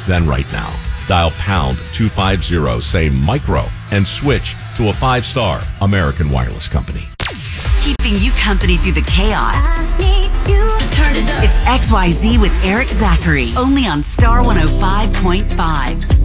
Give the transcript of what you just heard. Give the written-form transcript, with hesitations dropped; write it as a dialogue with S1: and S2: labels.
S1: Then right now, dial pound 250, say micro, and switch to a 5-star American Wireless Company.
S2: Keeping you company through the chaos. It's XYZ with Eric Zachary, only on Star 105.5.